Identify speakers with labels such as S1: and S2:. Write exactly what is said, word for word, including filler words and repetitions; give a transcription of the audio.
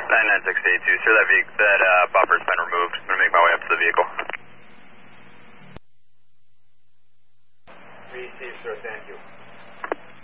S1: nine nine six eight two, sir, that, ve- that uh, buffer's been removed. I'm going to make my way up to the vehicle.
S2: Received, sir, thank you.